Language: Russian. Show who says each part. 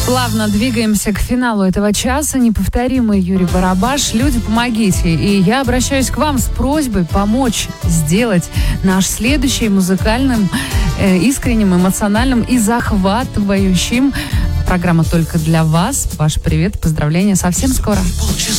Speaker 1: Плавно двигаемся к финалу этого часа. Неповторимый Юрий Барабаш. Люди, помогите. И я обращаюсь к вам с просьбой помочь сделать наш следующий музыкальным, искренним, эмоциональным и захватывающим. Программа только для вас. Ваш привет, поздравления. Совсем скоро.